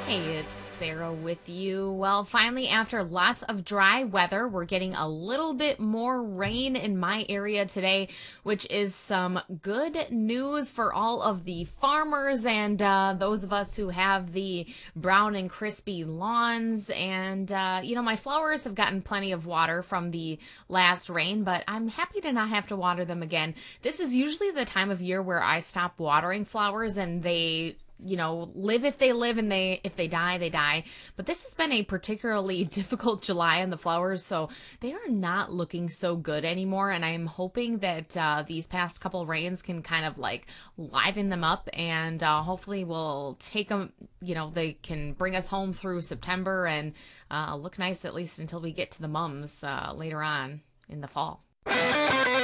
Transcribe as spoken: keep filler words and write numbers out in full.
Hey, it's Sarah with you. Well, finally, after lots of dry weather, we're getting a little bit more rain in my area today, which is some good news for all of the farmers and uh, those of us who have the brown and crispy lawns. And, uh, you know, my flowers have gotten plenty of water from the last rain, but I'm happy to not have to water them again. This is usually the time of year where I stop watering flowers and they you know, live if they live and they if they die, they die. But this has been a particularly difficult July on the flowers, so they are not looking so good anymore. And I'm hoping that uh, these past couple rains can kind of like liven them up, and uh, hopefully we'll take them. You know, they can bring us home through September and uh, look nice at least until we get to the mums uh, later on in the fall.